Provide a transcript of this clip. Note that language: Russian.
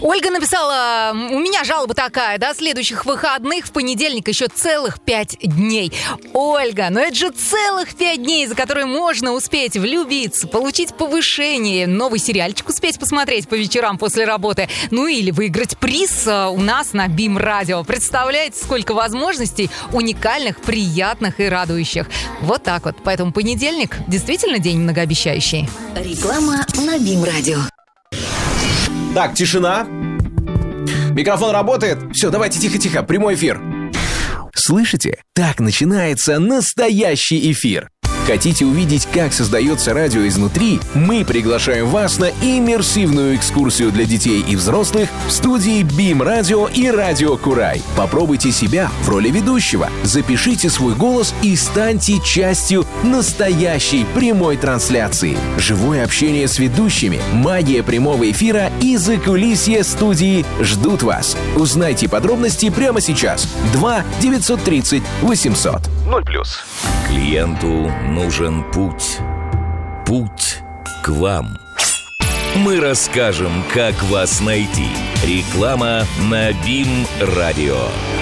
Ольга написала, у меня жалоба такая, до следующих выходных в понедельник еще целых 5 дней. Ольга, это же целых 5 дней, за которые можно успеть влюбиться, получить повышение, новый сериальчик успеть посмотреть по вечерам после работы, или выиграть приз у нас на BIM Radio. Представляете, сколько возможностей уникальных, приятных и радующих. Вот так вот. Поэтому понедельник действительно день многообещающий. Реклама на BIM Radio. Так, тишина. Микрофон работает. Все, давайте тихо-тихо, прямой эфир. Слышите? Так начинается настоящий эфир. Хотите увидеть, как создается радио изнутри? Мы приглашаем вас на иммерсивную экскурсию для детей и взрослых в студии BIM Radio и Радио Курай. Попробуйте себя в роли ведущего. Запишите свой голос и станьте частью настоящей прямой трансляции. Живое общение с ведущими, магия прямого эфира и закулисье студии ждут вас. Узнайте подробности прямо сейчас. 2-930-800. 0+. Клиенту нужен путь. Путь к вам. Мы расскажем, как вас найти. Реклама на BIM Radio.